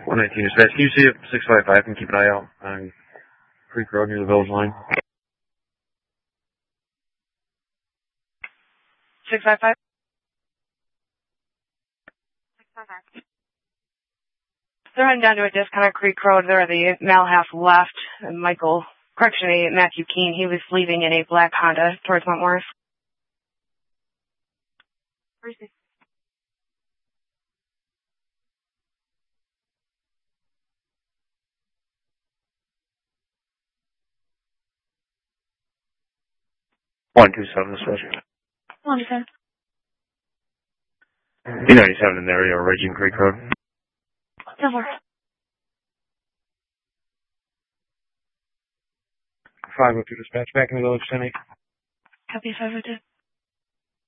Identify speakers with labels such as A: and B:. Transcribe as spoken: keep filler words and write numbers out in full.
A: one nineteen dispatch. Can you see if six five five can keep an eye out on Creek Road near the village line?
B: six five five? They're heading down to a discount Creek Road. They're the mile half left. And Michael, correction, Matthew Keene, he was leaving in a black Honda towards Montmorris. Where's he?
A: one two seven dispatch.
B: one two seven.
A: D ninety-seven in the area, Raging Creek Road.
B: Silver.
A: five oh two dispatch, back in the village, ten eight.
B: Copy five oh two.